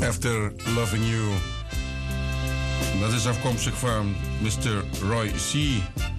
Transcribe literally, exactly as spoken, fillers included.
After Loving You. Dat is afkomstig van mister Roy C.